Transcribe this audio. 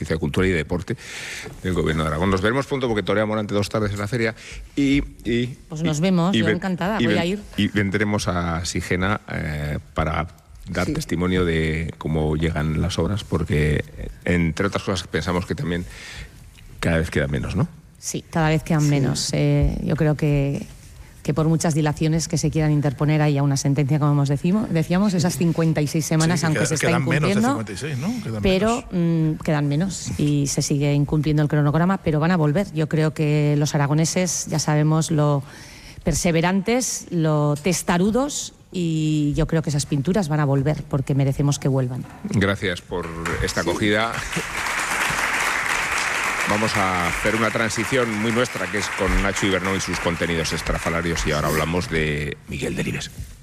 Conferencia de Cultura y Deporte del Gobierno de Aragón. Nos veremos pronto porque toreamos durante 2 tardes en la feria pues nos vemos, yo encantada, voy a ir. Y vendremos a Sigena para dar testimonio de cómo llegan las obras, porque entre otras cosas pensamos que también cada vez quedan menos, ¿no? Sí, cada vez quedan menos. Yo creo que por muchas dilaciones que se quieran interponer haya una sentencia, como decíamos, esas 56 semanas, aunque se está incumpliendo, menos de 56, ¿no? pero quedan menos y se sigue incumpliendo el cronograma, pero van a volver. Yo creo que los aragoneses ya sabemos lo perseverantes, lo testarudos, y yo creo que esas pinturas van a volver porque merecemos que vuelvan. Gracias por esta acogida. Vamos a hacer una transición muy nuestra, que es con Nacho Ibernón y sus contenidos estrafalarios, y ahora hablamos de Miguel Delibes.